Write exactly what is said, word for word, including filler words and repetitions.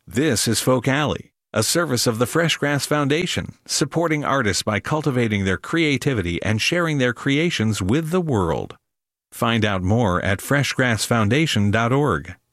This is Folk Alley, a service of the Freshgrass Foundation, supporting artists by cultivating their creativity and sharing their creations with the world. Find out more at fresh grass foundation dot org.